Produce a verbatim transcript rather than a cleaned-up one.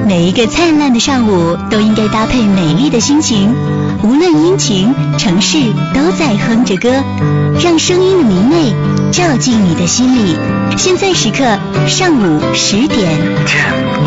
每一个灿烂的上午都应该搭配美丽的心情，无论阴晴，城市都在哼着歌，让声音的明媚照进你的心里。现在时刻上午十点。